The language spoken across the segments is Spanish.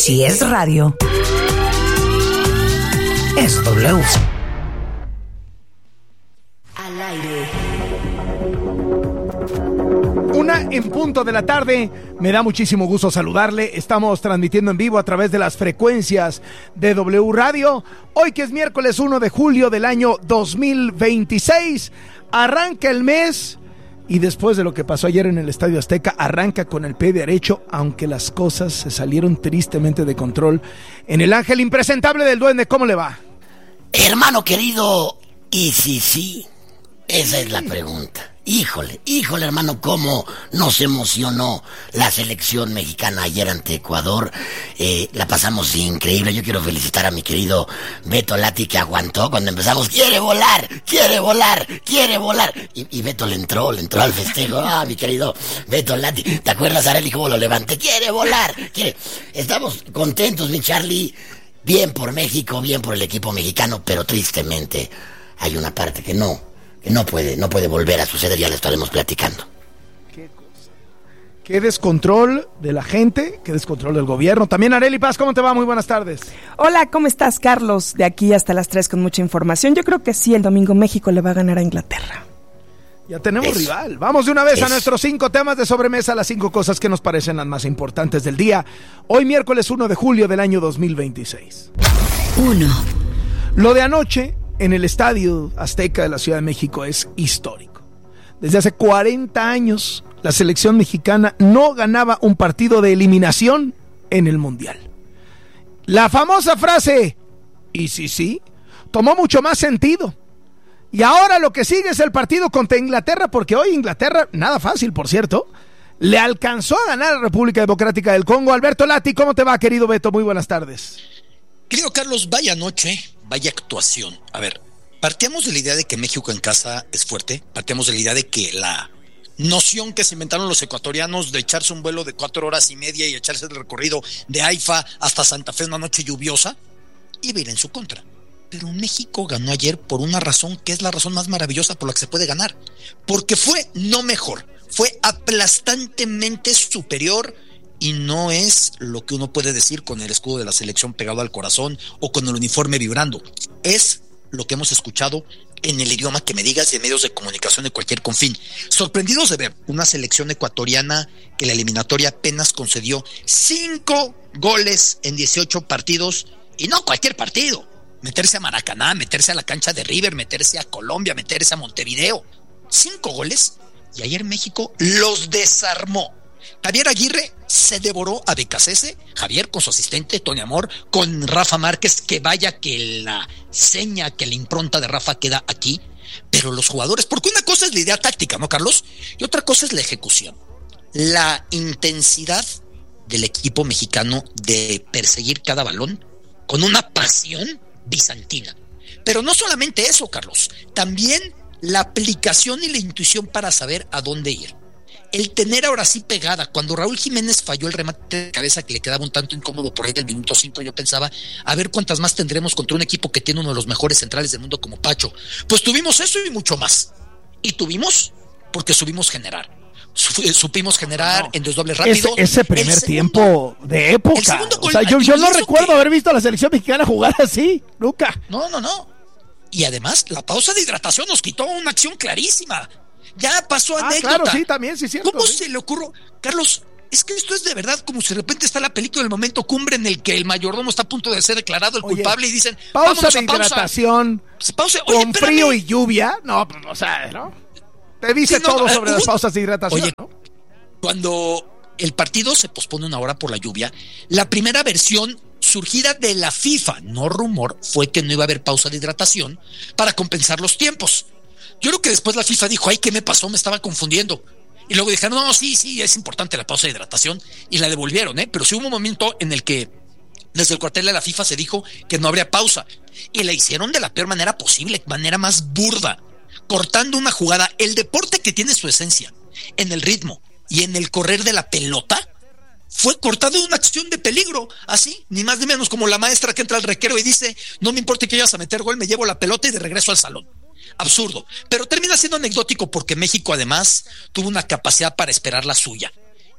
Si es radio, es W. Al aire. 1:00 p.m. Me da muchísimo gusto saludarle. Estamos transmitiendo en vivo a través de las frecuencias de W Radio. Hoy que es miércoles 1 de julio del año 2026. Arranca el mes y después de lo que pasó ayer en el Estadio Azteca, arranca con el pie derecho, aunque las cosas se salieron tristemente de control en el ángel impresentable del Duende. ¿Cómo le va? Hermano querido, ¿y si sí? Esa es la pregunta. Híjole, hermano, cómo nos emocionó la selección mexicana ayer ante Ecuador. La pasamos increíble. Yo quiero felicitar a mi querido Beto Lati, que aguantó cuando empezamos. ¡Quiere volar! Y Beto le entró al festejo. Mi querido Beto Lati. ¿Te acuerdas, Arely, cómo lo levanté? ¡Quiere volar! Estamos contentos, mi Charlie. Bien por México, bien por el equipo mexicano, pero tristemente hay una parte que no puede volver a suceder. Ya le estaremos platicando. Qué cosa. Qué descontrol de la gente, qué descontrol del gobierno. También Arely Paz, ¿cómo te va? Muy buenas tardes. Hola, ¿cómo estás, Carlos? De aquí hasta las 3 con mucha información. Yo creo que sí, el domingo México le va a ganar a Inglaterra. Ya tenemos rival. Vamos de una vez a nuestros 5 temas de sobremesa, las 5 cosas que nos parecen las más importantes del día. Hoy miércoles 1 de julio del año 2026. 1. Lo de anoche en el Estadio Azteca de la Ciudad de México es histórico. Desde hace 40 años, la selección mexicana no ganaba un partido de eliminación en el Mundial. La famosa frase, ¿y si sí?, tomó mucho más sentido. Y ahora lo que sigue es el partido contra Inglaterra, porque hoy Inglaterra, nada fácil, por cierto, le alcanzó a ganar a la República Democrática del Congo. Alberto Lati, ¿cómo te va, querido Beto? Muy buenas tardes. Querido Carlos, vaya noche, vaya actuación. A ver, partíamos de la idea de que México en casa es fuerte, partíamos de la idea de que la noción que se inventaron los ecuatorianos de echarse un vuelo de 4 horas y media y echarse el recorrido de Haifa hasta Santa Fe una noche lluviosa, iba a ir en su contra. Pero México ganó ayer por una razón que es la razón más maravillosa por la que se puede ganar. Porque fue no mejor, fue aplastantemente superior. Y no es lo que uno puede decir con el escudo de la selección pegado al corazón o con el uniforme vibrando. Es lo que hemos escuchado en el idioma que me digas y en medios de comunicación de cualquier confín. Sorprendidos de ver una selección ecuatoriana que la eliminatoria apenas concedió 5 goles en 18 partidos. Y no cualquier partido. Meterse a Maracaná, meterse a la cancha de River, meterse a Colombia, meterse a Montevideo. 5 goles. Y ayer México los desarmó. Javier Aguirre se devoró a Becasese, Javier con su asistente Tony Amor, con Rafa Márquez, que vaya que la seña, que la impronta de Rafa queda aquí, pero los jugadores, porque una cosa es la idea táctica, ¿no, Carlos? Y otra cosa es la ejecución, la intensidad del equipo mexicano de perseguir cada balón con una pasión bizantina. Pero no solamente eso, Carlos, también la aplicación y la intuición para saber a dónde ir. El tener ahora sí pegada, cuando Raúl Jiménez falló el remate de cabeza que le quedaba un tanto incómodo por ahí del minuto 5, yo pensaba, a ver cuántas más tendremos contra un equipo que tiene uno de los mejores centrales del mundo como Pacho. Pues tuvimos eso y mucho más. Y tuvimos porque supimos generar en desdobles rápidos. Ese primer tiempo de época. O sea, yo no recuerdo haber visto a la selección mexicana jugar así, nunca. No. Y además, la pausa de hidratación nos quitó una acción clarísima. Ya pasó anécdota. Claro, sí, también, sí, cierto. ¿Cómo se le ocurrió? Carlos, es que esto es de verdad como si de repente está la película del momento cumbre en el que el mayordomo está a punto de ser declarado el culpable y dicen, pausa de hidratación, con frío y lluvia. No, o sea, ¿no? Te dice todo sobre las pausas de hidratación. Oye, ¿no? Cuando el partido se pospone una hora por la lluvia, la primera versión surgida de la FIFA, no rumor, fue que no iba a haber pausa de hidratación para compensar los tiempos. Yo creo que después la FIFA dijo, ay, ¿qué me pasó? Me estaba confundiendo. Y luego dijeron, no, sí, es importante la pausa de hidratación. Y la devolvieron, Pero sí hubo un momento en el que desde el cuartel de la FIFA se dijo que no habría pausa. Y la hicieron de la peor manera posible, manera más burda. Cortando una jugada. El deporte que tiene su esencia en el ritmo y en el correr de la pelota fue cortado de una acción de peligro. Así, ni más ni menos como la maestra que entra al recreo y dice, no me importa que vayas a meter gol, me llevo la pelota y de regreso al salón. Absurdo, pero termina siendo anecdótico porque México además tuvo una capacidad para esperar la suya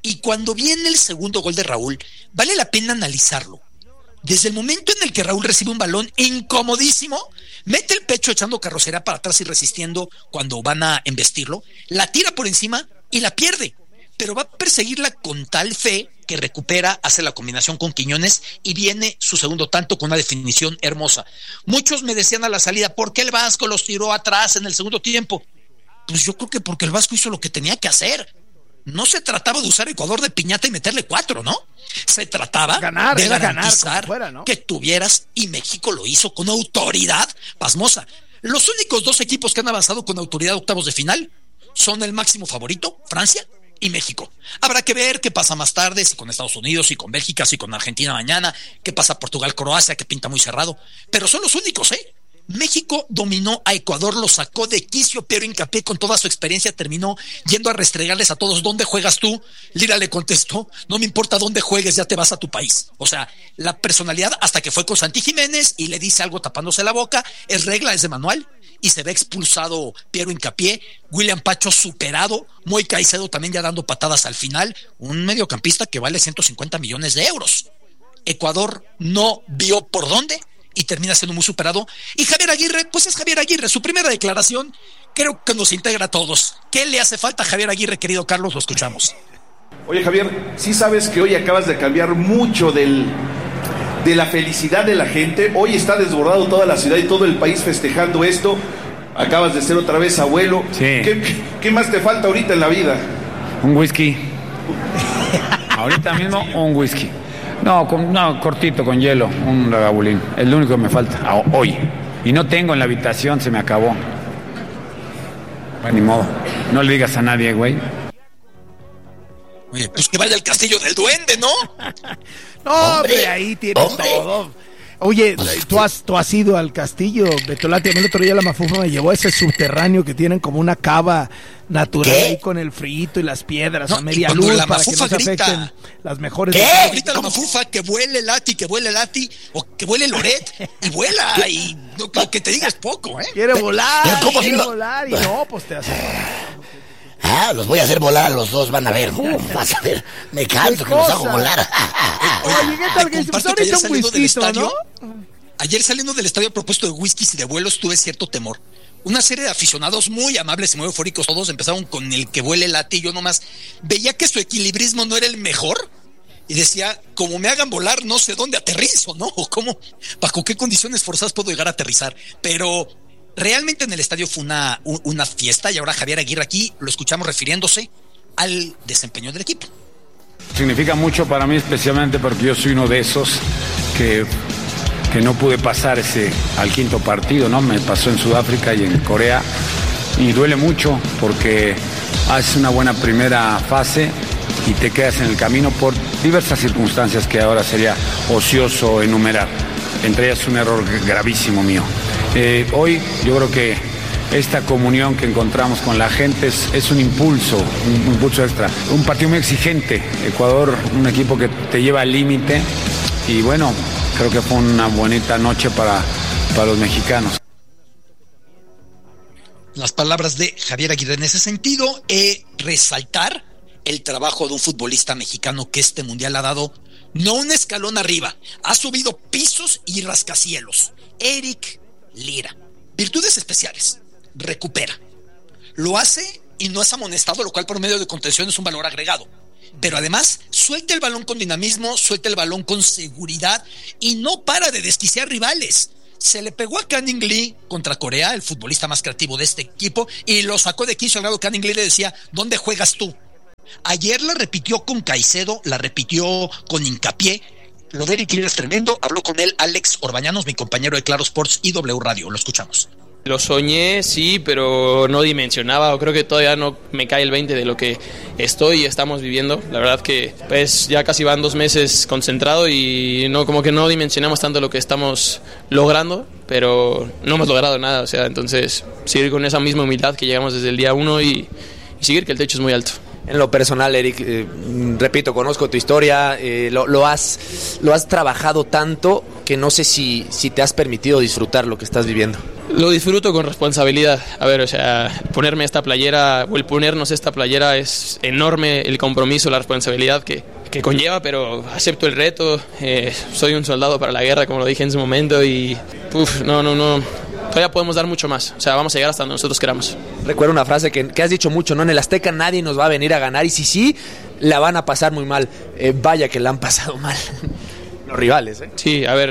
Y cuando viene el segundo gol de Raúl, vale la pena analizarlo. Desde el momento en el que Raúl recibe un balón incomodísimo, mete el pecho echando carrocería para atrás y resistiendo cuando van a embestirlo, la tira por encima y la pierde. Pero va a perseguirla con tal fe que recupera, hace la combinación con Quiñones y viene su segundo tanto con una definición hermosa. Muchos me decían a la salida, ¿por qué el Vasco los tiró atrás en el segundo tiempo? Pues yo creo que porque el Vasco hizo lo que tenía que hacer. No se trataba de usar Ecuador de piñata y meterle 4, ¿no? Se trataba de garantizar fuera, ¿no? Que tuvieras, y México lo hizo con autoridad pasmosa. Los únicos 2 equipos que han avanzado con autoridad a octavos de final son el máximo favorito, Francia y México. Habrá que ver qué pasa más tarde, si con Estados Unidos, si con Bélgica, si con Argentina mañana, qué pasa Portugal, Croacia, que pinta muy cerrado. Pero son los únicos, ¿eh? México dominó a Ecuador, lo sacó de quicio, pero Hincapié con toda su experiencia terminó yendo a restregarles a todos. ¿Dónde juegas tú? Lira le contestó, no me importa dónde juegues, ya te vas a tu país. O sea, la personalidad, hasta que fue con Santi Jiménez y le dice algo tapándose la boca, es regla, es de manual, y se ve expulsado Piero Hincapié. William Pacho superado, Moy Caicedo también ya dando patadas al final, un mediocampista que vale 150 millones de euros. Ecuador no vio por dónde y termina siendo muy superado. Y Javier Aguirre, pues es Javier Aguirre. Su primera declaración creo que nos integra a todos. ¿Qué le hace falta a Javier Aguirre, querido Carlos? Lo escuchamos. Oye, Javier, sí sabes que hoy acabas de cambiar mucho de la felicidad de la gente. Hoy está desbordado toda la ciudad y todo el país festejando esto. Acabas de ser otra vez abuelo. Sí. ¿Qué más te falta ahorita en la vida? Un whisky. Ahorita mismo un whisky. No, cortito, con hielo, un Lagavulin. Es lo único que me falta hoy. Y no tengo en la habitación, se me acabó. Bueno, ni modo. No le digas a nadie, güey. Oye, pues que vaya al castillo del duende, ¿no? No, hombre, ahí tienes todo. Oye, tú has ido al castillo, Betolati. A mí el otro día la Mafufa me llevó a ese subterráneo que tienen como una cava natural ahí con el frito y las piedras a media luz para que no se afecten las mejores. ¿Qué? Grita la Mafufa que vuele Lati, o que vuele Loret y vuela y lo que te diga es poco, ¿eh? Quiere volar, volar y no, pues te hace... los voy a hacer volar a los dos, van a ver. Vas a ver, me canso que los hago volar. Oye, ¿qué tal? Que ahorita un whisky, ¿no? Ayer saliendo del estadio a propósito de whiskies y de vuelos tuve cierto temor. Una serie de aficionados muy amables y muy eufóricos, todos empezaron con el que vuele Lati. Yo nomás veía que su equilibrismo no era el mejor y decía, como me hagan volar, no sé dónde aterrizo, ¿no? O cómo, bajo qué condiciones forzadas puedo llegar a aterrizar. Pero realmente en el estadio fue una fiesta y ahora Javier Aguirre aquí lo escuchamos refiriéndose al desempeño del equipo. Significa mucho para mí, especialmente porque yo soy uno de esos que no pude pasar al quinto partido, ¿no? Me pasó en Sudáfrica y en Corea y duele mucho porque haces una buena primera fase y te quedas en el camino por diversas circunstancias que ahora sería ocioso enumerar. Entre ellas un error gravísimo mío. Hoy yo creo que esta comunión que encontramos con la gente es un impulso extra. Un partido muy exigente. Ecuador, un equipo que te lleva al límite y bueno, creo que fue una bonita noche para los mexicanos. Las palabras de Javier Aguirre en ese sentido, resaltar el trabajo de un futbolista mexicano que este mundial ha dado no un escalón arriba, ha subido pisos y rascacielos. Eric Lira, virtudes especiales, recupera, lo hace y no es amonestado, lo cual por medio de contención es un valor agregado. Pero además suelta el balón con dinamismo, suelta el balón con seguridad y no para de desquiciar rivales. Se le pegó a Canning Lee contra Corea, el futbolista más creativo de este equipo, y lo sacó de quicio al grado. Canning Lee le decía, ¿dónde juegas tú? Ayer la repitió con Caicedo, la repitió con Hincapié. Lo de Eric Lira es tremendo. Habló con él Alex Orbañanos, mi compañero de Claro Sports y W Radio. Lo escuchamos. Lo soñé, sí, pero no dimensionaba, o creo que todavía no me cae el 20 de lo que estoy y estamos viviendo. La verdad que pues ya casi van 2 meses concentrado y no, como que no dimensionamos tanto lo que estamos logrando, pero no hemos logrado nada, o sea, entonces seguir con esa misma humildad que llegamos desde el día 1 y seguir que el techo es muy alto. En lo personal, Eric, repito, conozco tu historia, lo has trabajado tanto que no sé si te has permitido disfrutar lo que estás viviendo. Lo disfruto con responsabilidad. A ver, o sea, ponerme esta playera o el ponernos esta playera es enorme el compromiso, la responsabilidad que conlleva, pero acepto el reto. Soy un soldado para la guerra, como lo dije en su momento, y no. Todavía podemos dar mucho más. O sea, vamos a llegar hasta donde nosotros queramos. Recuerdo una frase que has dicho mucho, ¿no? En el Azteca nadie nos va a venir a ganar, y si sí, la van a pasar muy mal. Vaya que la han pasado mal los rivales, ¿eh? Sí, a ver,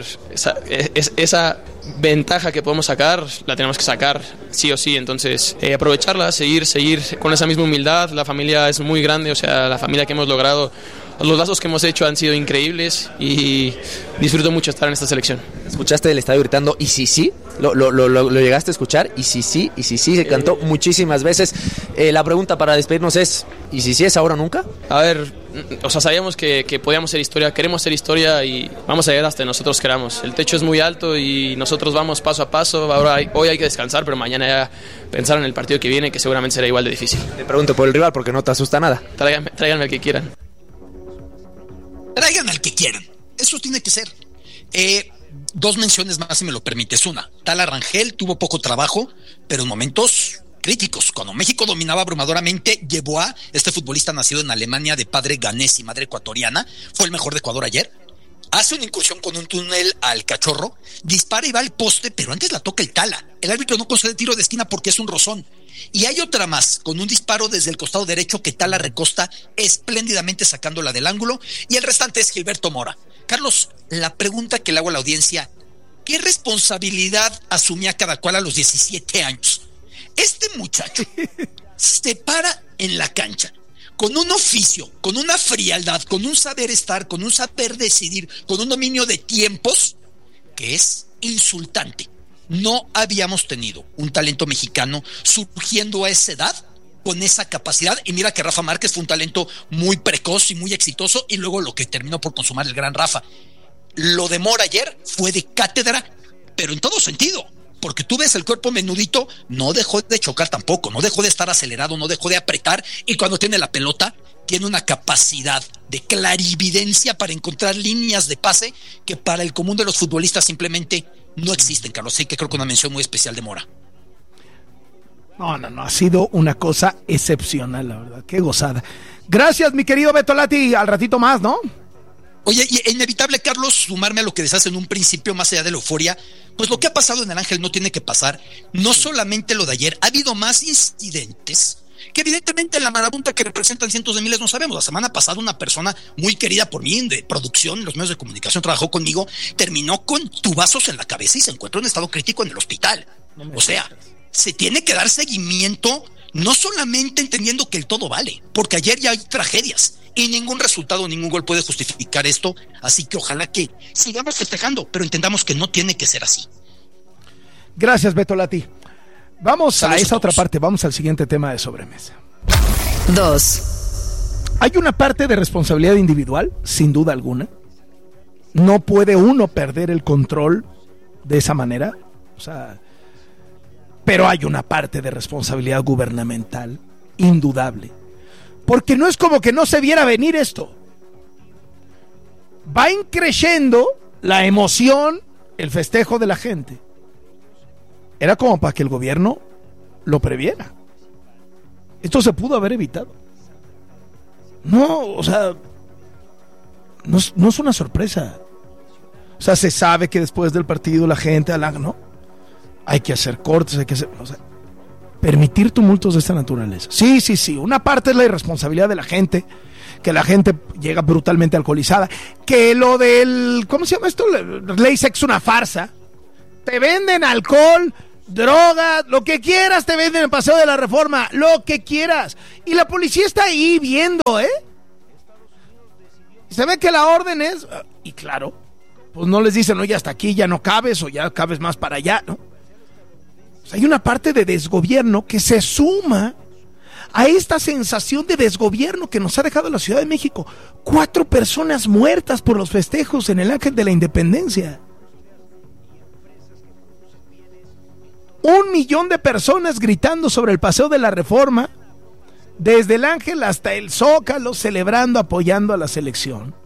esa ventaja que podemos sacar, la tenemos que sacar sí o sí. Entonces, aprovecharla, seguir con esa misma humildad. La familia es muy grande, o sea, la familia que hemos logrado, los lazos que hemos hecho han sido increíbles y disfruto mucho estar en esta selección. ¿Escuchaste el estadio gritando y sí, sí? ¿Lo llegaste a escuchar? Y sí, se cantó muchísimas veces. La pregunta para despedirnos es, ¿y si es ahora o nunca? A ver, o sea, sabíamos que podíamos ser historia, queremos ser historia y vamos a llegar hasta donde nosotros queramos. El techo es muy alto y nosotros vamos paso a paso. Hoy hay que descansar, pero mañana ya pensar en el partido que viene, que seguramente será igual de difícil. Te pregunto por el rival porque no te asusta nada. Tráiganme al que quieran. Traigan al que quieran. Eso tiene que ser. Dos menciones más, si me lo permites. Una, Tala Rangel tuvo poco trabajo, pero en momentos críticos. Cuando México dominaba abrumadoramente, llevó a este futbolista nacido en Alemania de padre ganés y madre ecuatoriana. Fue el mejor de Ecuador ayer. Hace una incursión con un túnel al cachorro, dispara y va al poste, pero antes la toca el Tala. El árbitro no concede tiro de esquina porque es un rozón. Y hay otra más, con un disparo desde el costado derecho que Tala recosta espléndidamente sacándola del ángulo, y el restante es Gilberto Mora. Carlos, la pregunta que le hago a la audiencia, ¿qué responsabilidad asumía cada cual a los 17 años? Este muchacho se para en la cancha con un oficio, con una frialdad, con un saber estar, con un saber decidir, con un dominio de tiempos que es insultante. No habíamos tenido un talento mexicano surgiendo a esa edad con esa capacidad, y mira que Rafa Márquez fue un talento muy precoz y muy exitoso, y luego lo que terminó por consumar el gran Rafa. Lo de Mora ayer fue de cátedra, pero en todo sentido, porque tú ves el cuerpo menudito, no dejó de chocar tampoco, no dejó de estar acelerado, no dejó de apretar, y cuando tiene la pelota tiene una capacidad de clarividencia para encontrar líneas de pase que para el común de los futbolistas simplemente no existen, Carlos. Así que creo que una mención muy especial de Mora. No, ha sido una cosa excepcional, la verdad, qué gozada. Gracias, mi querido Beto Lati, al ratito más, ¿no? Oye, y inevitable, Carlos, sumarme a lo que decías en un principio, más allá de la euforia, pues lo que ha pasado en el Ángel no tiene que pasar. No solamente lo de ayer, ha habido más incidentes que evidentemente en la marabunta que representan cientos de miles no sabemos. La semana pasada una persona muy querida por mí de producción, en los medios de comunicación, trabajó conmigo, terminó con tubazos en la cabeza y se encuentra en estado crítico en el hospital. O sea, se tiene que dar seguimiento, no solamente entendiendo que el todo vale, porque ayer ya hay tragedias y ningún resultado, ningún gol puede justificar esto, así que ojalá que sigamos festejando, pero entendamos que no tiene que ser así. Gracias, Beto Lati. Vamos a esa otra parte, vamos al siguiente tema de sobremesa. 2. Hay una parte de responsabilidad individual, sin duda alguna. No puede uno perder el control de esa manera, o sea, pero hay una parte de responsabilidad gubernamental, indudable. Porque no es como que no se viera venir esto. Va increciendo la emoción, el festejo de la gente. Era como para que el gobierno lo previera. Esto se pudo haber evitado. No, o sea, no es una sorpresa. O sea, se sabe que después del partido la gente no, hay que hacer cortes, hay que hacer, o sea, permitir tumultos de esta naturaleza. Sí, una parte es la irresponsabilidad de la gente, que la gente llega brutalmente alcoholizada, que lo del, ¿cómo se llama esto? Ley sex una farsa. Te venden alcohol, drogas, lo que quieras, te venden en Paseo de la Reforma, lo que quieras. Y la policía está ahí viendo, Se ve que la orden es, y claro, pues no les dicen, oye, hasta aquí ya no cabes, o ya cabes más para allá, ¿no? O sea, hay una parte de desgobierno que se suma a esta sensación de desgobierno que nos ha dejado la Ciudad de México. 4 personas muertas por los festejos en el Ángel de la Independencia. 1 millón de personas gritando sobre el Paseo de la Reforma, desde el Ángel hasta el Zócalo, celebrando, apoyando a la selección.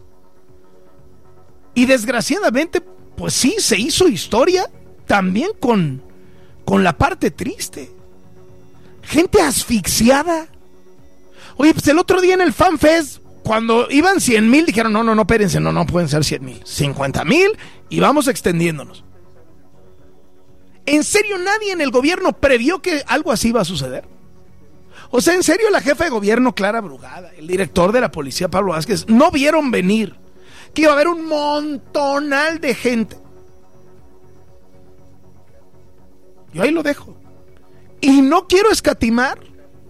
Y desgraciadamente, pues sí, se hizo historia también con con la parte triste. Gente asfixiada. Oye, pues el otro día en el FanFest, cuando iban 100,000, dijeron, no, espérense, no pueden ser 100,000, 50,000 y vamos extendiéndonos. ¿En serio nadie en el gobierno previó que algo así iba a suceder? O sea, ¿en serio la jefa de gobierno, Clara Brugada, el director de la policía, Pablo Vázquez, no vieron venir que iba a haber un montonal de gente? Yo ahí lo dejo. Y no quiero escatimar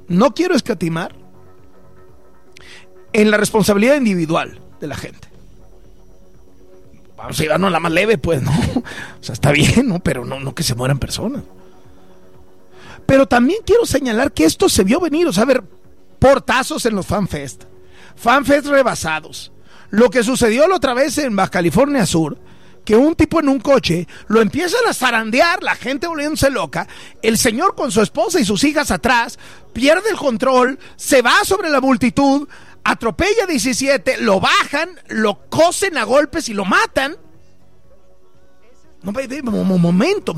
en la responsabilidad individual de la gente. Vamos a llevarnos la más leve, pues, ¿no? O sea, está bien, ¿no? Pero no que se mueran personas. Pero también quiero señalar que esto se vio venir, o sea, a ver, portazos en los FanFest rebasados. Lo que sucedió la otra vez en Baja California Sur, que un tipo en un coche lo empiezan a zarandear, la gente volviéndose loca, el señor con su esposa y sus hijas atrás, pierde el control, se va sobre la multitud, atropella a 17, lo bajan, lo cosen a golpes y lo matan. No, momento.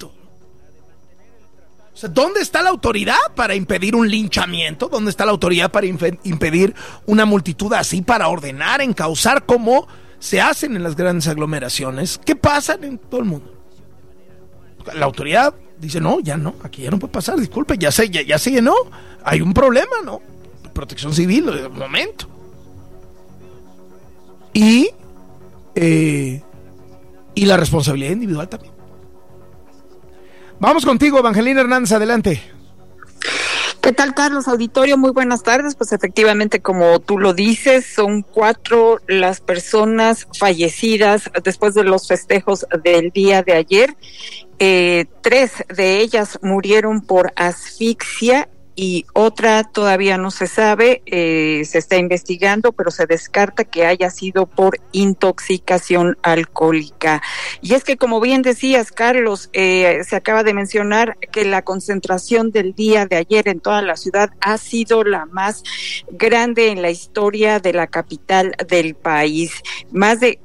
O sea, ¿dónde está la autoridad para impedir un linchamiento? ¿Dónde está la autoridad para impedir una multitud así, para ordenar, encauzar como se hacen en las grandes aglomeraciones? ¿Qué pasa en todo el mundo? La autoridad dice, no, aquí ya no puede pasar, disculpe, ya se llenó, hay un problema, ¿no? Protección Civil, de momento. Y la responsabilidad individual también. Vamos contigo, Evangelina Hernández, adelante. ¿Qué tal, Carlos? Auditorio, muy buenas tardes. Pues efectivamente, como tú lo dices, son 4 las personas fallecidas después de los festejos del día de ayer. 3 de ellas murieron por asfixia y otra todavía no se sabe, se está investigando, pero se descarta que haya sido por intoxicación alcohólica. Y es que, como bien decías, Carlos, se acaba de mencionar que la concentración del día de ayer en toda la ciudad ha sido la más grande en la historia de la capital del país. Más de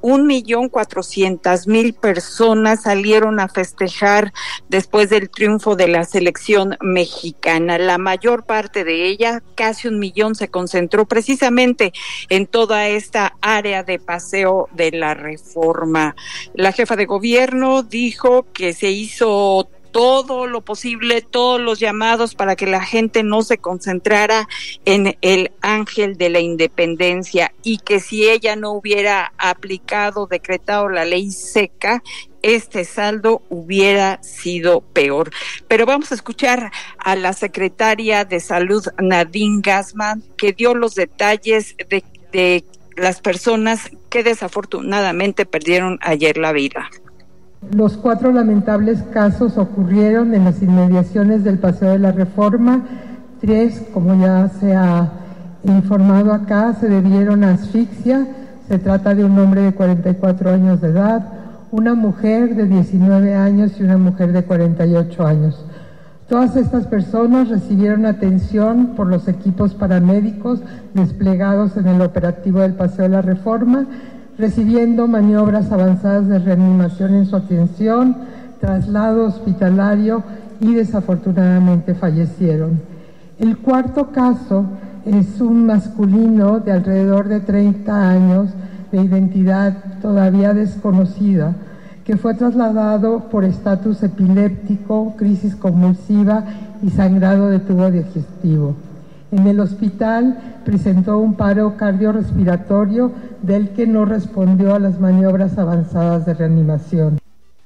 1,400,000 personas salieron a festejar después del triunfo de la selección mexicana. La mayor parte de ella, casi 1,000,000, se concentró precisamente en toda esta área de Paseo de la Reforma. La jefa de gobierno dijo que se hizo todo lo posible, todos los llamados para que la gente no se concentrara en el Ángel de la Independencia y que si ella no hubiera decretado la ley seca, este saldo hubiera sido peor. Pero vamos a escuchar a la secretaria de Salud, Nadine Gassman, que dio los detalles de las personas que desafortunadamente perdieron ayer la vida. Los 4 lamentables casos ocurrieron en las inmediaciones del Paseo de la Reforma. 3, como ya se ha informado acá, se debieron a asfixia. Se trata de un hombre de 44 años de edad, una mujer de 19 años y una mujer de 48 años. Todas estas personas recibieron atención por los equipos paramédicos desplegados en el operativo del Paseo de la Reforma, recibiendo maniobras avanzadas de reanimación en su atención, traslado hospitalario y desafortunadamente fallecieron. El 4º caso es un masculino de alrededor de 30 años, de identidad todavía desconocida, que fue trasladado por estatus epiléptico, crisis convulsiva y sangrado de tubo digestivo. En el hospital presentó un paro cardiorrespiratorio del que no respondió a las maniobras avanzadas de reanimación.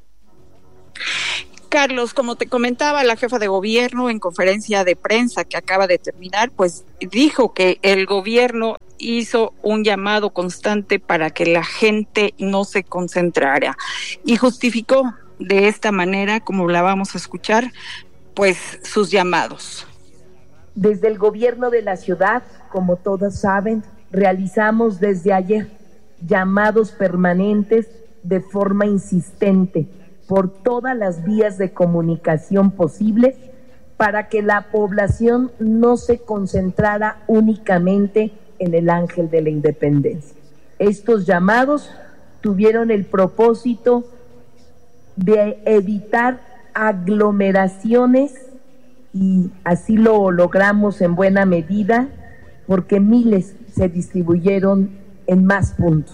Carlos, como te comentaba, la jefa de gobierno en conferencia de prensa que acaba de terminar, pues dijo que el gobierno hizo un llamado constante para que la gente no se concentrara y justificó de esta manera, como la vamos a escuchar, pues sus llamados. Desde el gobierno de la ciudad, como todos saben, realizamos desde ayer llamados permanentes de forma insistente por todas las vías de comunicación posibles para que la población no se concentrara únicamente en el Ángel de la Independencia. Estos llamados tuvieron el propósito de evitar aglomeraciones, y así lo logramos en buena medida porque miles se distribuyeron en más puntos.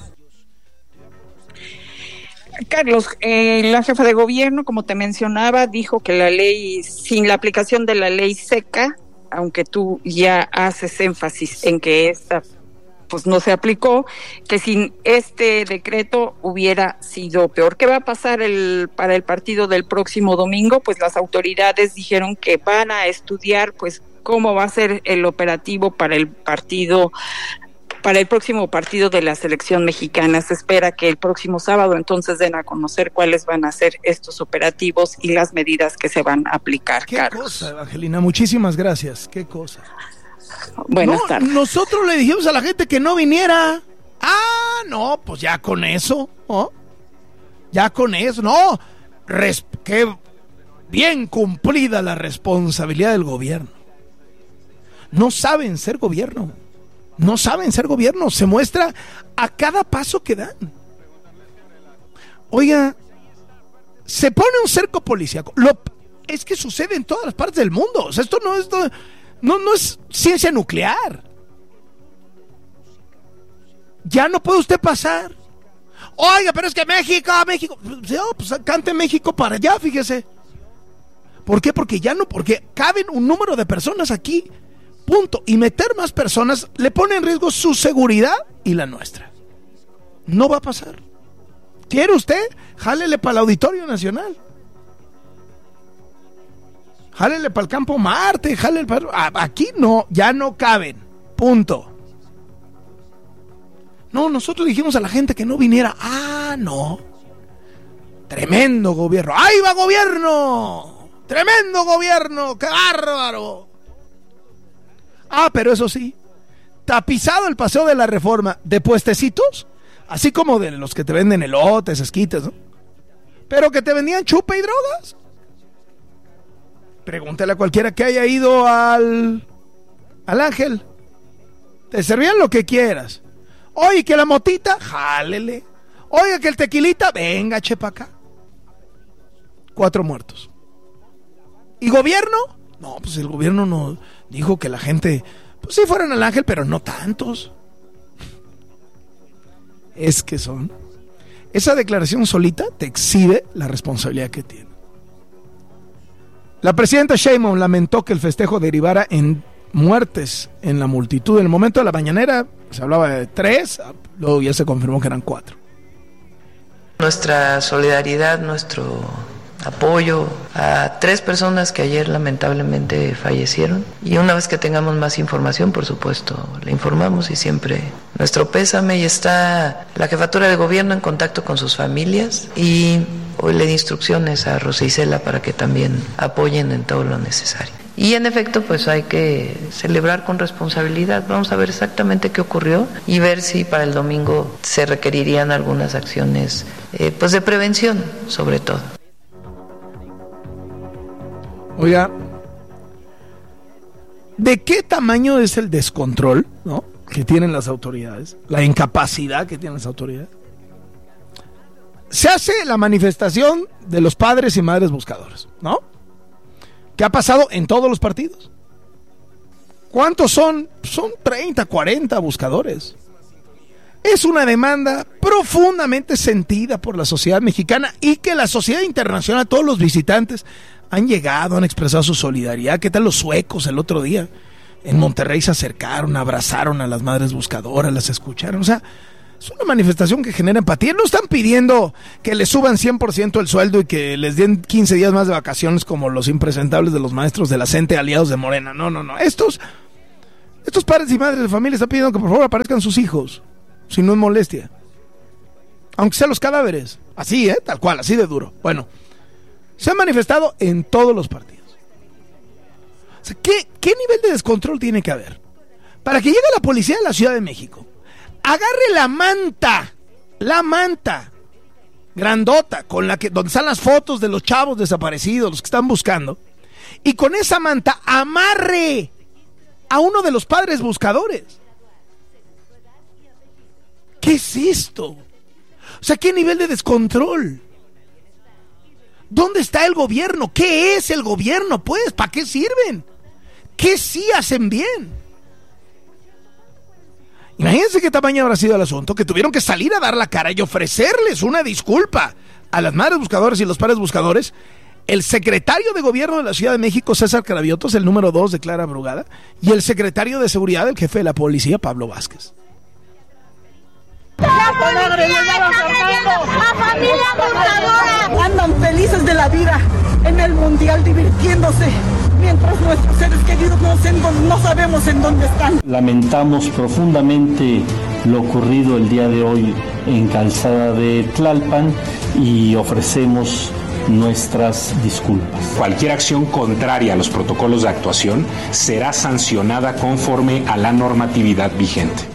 Carlos, la jefa de gobierno, como te mencionaba, dijo que la ley, sin la aplicación de la ley seca, aunque tú ya haces énfasis en que esta pues no se aplicó, que sin este decreto hubiera sido peor. ¿Qué va a pasar para el partido del próximo domingo? Pues las autoridades dijeron que van a estudiar pues cómo va a ser el operativo para el próximo partido de la selección mexicana. Se espera que el próximo sábado entonces den a conocer cuáles van a ser estos operativos y las medidas que se van a aplicar. ¿Qué Carlos? cosa, Evangelina? Muchísimas gracias. ¿Qué cosa? Buenas tardes. Nosotros le dijimos a la gente que no viniera. Ah, no, pues ya con eso, ¿no? Ya con eso, no. Qué bien cumplida la responsabilidad del gobierno. No saben ser gobierno. No saben ser gobierno. Se muestra a cada paso que dan. Oiga, se pone un cerco policíaco. Es que sucede en todas las partes del mundo. O sea, esto no es ciencia nuclear. Ya no puede usted pasar. Oiga, pero es que México. Pues cante México para allá, fíjese. ¿Por qué? Porque caben un número de personas aquí. Punto. Y meter más personas le pone en riesgo su seguridad y la nuestra. No va a pasar. ¿Quiere usted? Jálele para el Auditorio Nacional. Jálele para el Campo Marte. Jálele para... Aquí no, ya no caben. Punto. No, nosotros dijimos a la gente que no viniera. Ah, no. Tremendo gobierno. ¡Ahí va gobierno! ¡Tremendo gobierno! ¡Qué bárbaro! Ah, pero eso sí, tapizado el Paseo de la Reforma de puestecitos, así como de los que te venden elotes, esquites, ¿no? Pero que te vendían chupa y drogas. Pregúntale a cualquiera que haya ido al Ángel. Te servían lo que quieras. Oye, que la motita, jálele. Oye, que el tequilita, venga, chepa acá. 4 muertos. ¿Y gobierno? No, pues el gobierno no dijo que la gente, pues sí fueran al Ángel, pero no tantos. Es que son. Esa declaración solita te exhibe la responsabilidad que tiene. La presidenta Sheinbaum lamentó que el festejo derivara en muertes en la multitud. En el momento de la mañanera se hablaba de 3, luego ya se confirmó que eran 4. Nuestra solidaridad, nuestro apoyo a 3 personas que ayer lamentablemente fallecieron, y una vez que tengamos más información, por supuesto, le informamos, y siempre nuestro pésame, y está la jefatura de gobierno en contacto con sus familias, y hoy le di instrucciones a Rosa Isela para que también apoyen en todo lo necesario. Y en efecto, pues hay que celebrar con responsabilidad. Vamos a ver exactamente qué ocurrió y ver si para el domingo se requerirían algunas acciones pues de prevención, sobre todo. Oiga, ¿de qué tamaño es el descontrol, ¿no?, que tienen las autoridades? La incapacidad que tienen las autoridades. Se hace la manifestación de los padres y madres buscadores, ¿no?, que ha pasado en todos los partidos. ¿Cuántos son? Son 30, 40 buscadores. Es una demanda profundamente sentida por la sociedad mexicana, y que la sociedad internacional, todos los visitantes han llegado, han expresado su solidaridad. ¿Qué tal los suecos el otro día? En Monterrey se acercaron, abrazaron a las madres buscadoras, las escucharon. O sea, es una manifestación que genera empatía. No están pidiendo que les suban 100% el sueldo y que les den 15 días más de vacaciones como los impresentables de los maestros de la CENTE, aliados de Morena. No. Estos padres y madres de familia están pidiendo que por favor aparezcan sus hijos, si no es molestia. Aunque sean los cadáveres. Así, tal cual, así de duro. Bueno, se han manifestado en todos los partidos. O sea, ¿qué nivel de descontrol tiene que haber para que llegue la policía de la Ciudad de México, agarre la manta grandota donde están las fotos de los chavos desaparecidos, los que están buscando, y con esa manta amarre a uno de los padres buscadores? ¿Qué es esto? O sea, ¿qué nivel de descontrol? ¿Dónde está el gobierno? ¿Qué es el gobierno, pues? ¿Para qué sirven? ¿Qué sí hacen bien? Imagínense qué tamaño habrá sido el asunto, que tuvieron que salir a dar la cara y ofrecerles una disculpa a las madres buscadoras y los padres buscadores. El secretario de gobierno de la Ciudad de México, César Craviotos, el número 2 de Clara Brugada, y el secretario de seguridad, el jefe de la policía, Pablo Vázquez. Andan felices de la vida en el mundial divirtiéndose, mientras nuestros seres queridos no sabemos en dónde están. Lamentamos profundamente lo ocurrido el día de hoy en Calzada de Tlalpan y ofrecemos nuestras disculpas. Cualquier acción contraria a los protocolos de actuación será sancionada conforme a la normatividad vigente.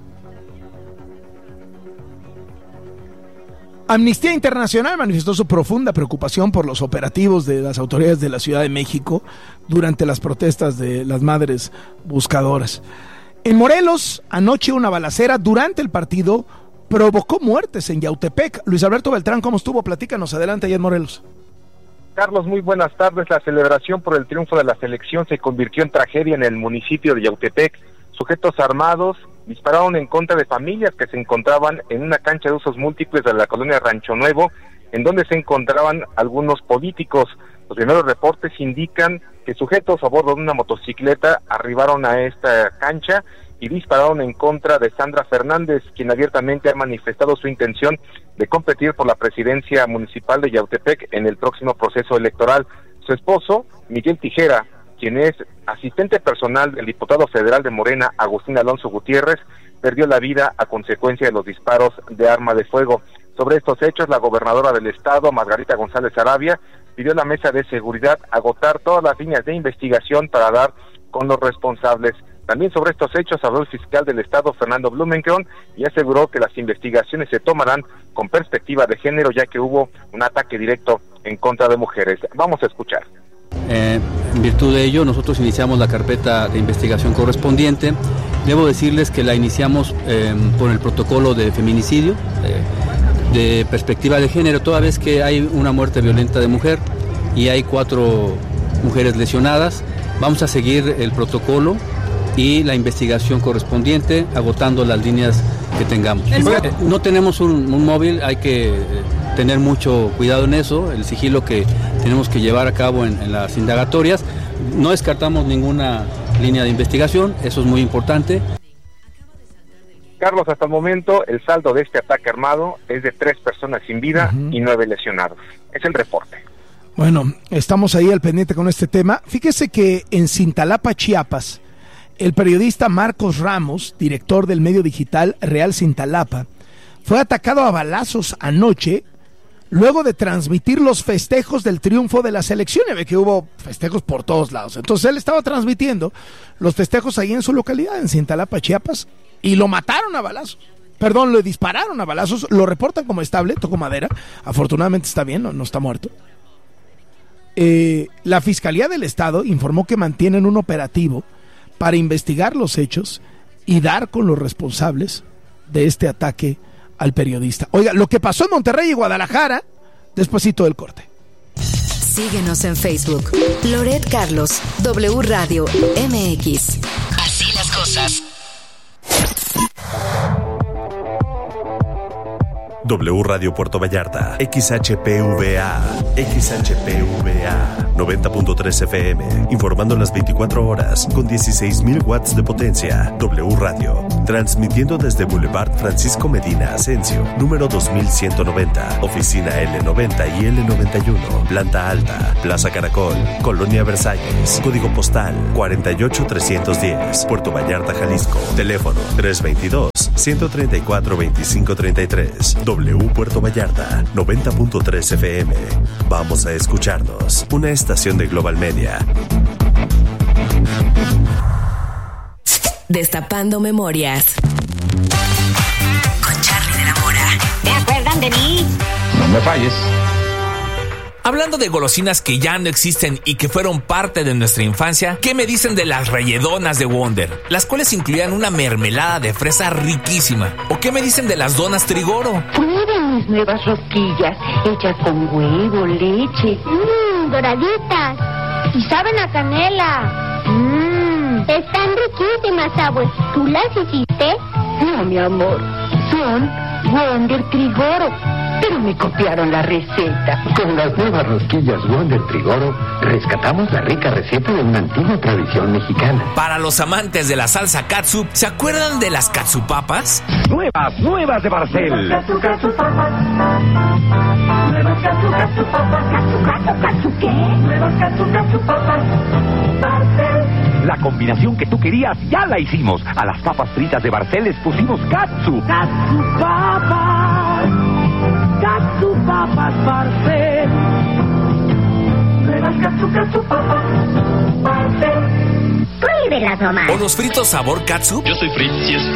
Amnistía Internacional manifestó su profunda preocupación por los operativos de las autoridades de la Ciudad de México durante las protestas de las madres buscadoras. En Morelos, anoche una balacera durante el partido provocó muertes en Yautepec. Luis Alberto Beltrán, ¿cómo estuvo? Platícanos, adelante allá en Morelos. Carlos, muy buenas tardes. La celebración por el triunfo de la selección se convirtió en tragedia en el municipio de Yautepec. Sujetos armados dispararon en contra de familias que se encontraban en una cancha de usos múltiples de la colonia Rancho Nuevo, en donde se encontraban algunos políticos. Los primeros reportes indican que sujetos a bordo de una motocicleta arribaron a esta cancha y dispararon en contra de Sandra Fernández, quien abiertamente ha manifestado su intención de competir por la presidencia municipal de Yautepec en el próximo proceso electoral. Su esposo, Miguel Tijera, quien es asistente personal del diputado federal de Morena, Agustín Alonso Gutiérrez, perdió la vida a consecuencia de los disparos de arma de fuego. Sobre estos hechos, la gobernadora del estado, Margarita González Arabia, pidió a la mesa de seguridad agotar todas las líneas de investigación para dar con los responsables. También sobre estos hechos habló el fiscal del estado, Fernando Blumenkron, y aseguró que las investigaciones se tomarán con perspectiva de género, ya que hubo un ataque directo en contra de mujeres. Vamos a escuchar. En virtud de ello, nosotros iniciamos la carpeta de investigación correspondiente. Debo decirles que la iniciamos por el protocolo de feminicidio, de perspectiva de género, toda vez que hay una muerte violenta de mujer y hay 4 mujeres lesionadas. Vamos a seguir el protocolo y la investigación correspondiente, agotando las líneas que tengamos. No tenemos un móvil, hay que tener mucho cuidado en eso, el sigilo que tenemos que llevar a cabo en las indagatorias. No descartamos ninguna línea de investigación, eso es muy importante. Carlos, hasta el momento el saldo de este ataque armado es de 3 personas sin vida y 9 lesionados. Es el reporte. Bueno, estamos ahí al pendiente con este tema. Fíjese que en Cintalapa, Chiapas, el periodista Marcos Ramos, director del medio digital Real Cintalapa, fue atacado a balazos anoche luego de transmitir los festejos del triunfo de la selección. Ya ve que hubo festejos por todos lados. Entonces él estaba transmitiendo los festejos ahí en su localidad, en Cintalapa, Chiapas, y lo mataron a balazos. Perdón, le dispararon a balazos. Lo reportan como estable, tocó madera. Afortunadamente está bien, no está muerto. La Fiscalía del Estado informó que mantienen un operativo para investigar los hechos y dar con los responsables de este ataque al periodista. Oiga, lo que pasó en Monterrey y Guadalajara, despuesito del corte. Síguenos en Facebook. Loret Carlos, W Radio MX. Así las cosas. W Radio Puerto Vallarta, XHPVA, 90.3 FM, informando las 24 horas con 16,000 watts de potencia. W Radio, transmitiendo desde Boulevard Francisco Medina Asensio, número 2190, oficina L90 y L91, planta alta, Plaza Caracol, Colonia Versalles, código postal 48310, Puerto Vallarta, Jalisco, teléfono 322-134-2533. W Puerto Vallarta, 90.3 FM. Vamos a escucharnos. Una estación de Global Media. Destapando memorias. Con Charly de la Mora. ¿Se acuerdan de mí? No me falles. Hablando de golosinas que ya no existen y que fueron parte de nuestra infancia, ¿qué me dicen de las relledonas de Wonder? Las cuales incluían una mermelada de fresa riquísima. ¿O qué me dicen de las donas Trigoro? Prueben mis nuevas rosquillas, hechas con huevo, leche. Doraditas. Y saben a canela. Están riquísimas, abue. ¿Tú las hiciste? No, mi amor, son Wonder Trigoro, pero me copiaron la receta. Con las nuevas rosquillas Wonder Trigoro, rescatamos la rica receta de una antigua tradición mexicana. Para los amantes de la salsa catsup, ¿se acuerdan de las catsupapas? Nuevas de Barcel. Catsupapas. Nuevas catsupapas. ¿Qué? Nuevas catsupapas. Barcel. La combinación que tú querías ya la hicimos. A las papas fritas de Barcel les pusimos catsup. Catsupapas. Catsupapas Barcel. Nuevas catsupapas. Barcel. Prohíbelas nomás. ¿O los fritos sabor catsup? Yo soy Fritz y es